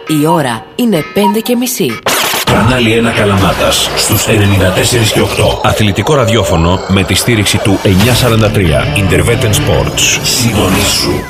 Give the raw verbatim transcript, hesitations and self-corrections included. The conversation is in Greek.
Η ώρα είναι πέντε και μισή. Κανάλι ένα Καλαμάτας στους ενενήντα τέσσερα και οκτώ. Αθλητικό ραδιόφωνο με τη στήριξη του εννιακόσια σαράντα τρία. Intervetten Sports. Συντονίσου.